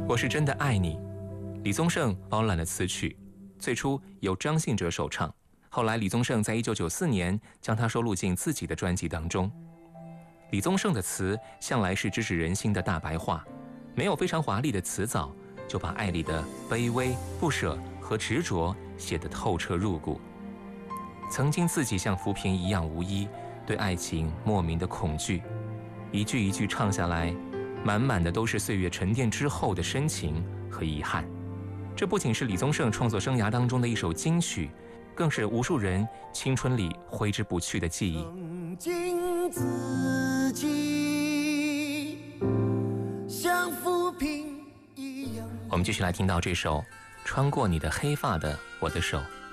我是真的爱你。李宗盛包揽了词曲，最初由张信哲首唱，后来李宗盛在1994年将它收录进自己的专辑当中。李宗盛的词向来是直指人心的大白话，没有非常华丽的词藻，就把爱里的卑微、不舍和执着写得透彻入骨。曾经自己像浮萍一样无依，对爱情莫名的恐惧，一句一句唱下来，满满的都是岁月沉淀之后的深情和遗憾。这不仅是李宗盛创作生涯当中的一首金曲，更是无数人青春里挥之不去的记忆。 曾经自己像浮萍一样。 我们继续来听到这首《穿过你的黑发的我的手》。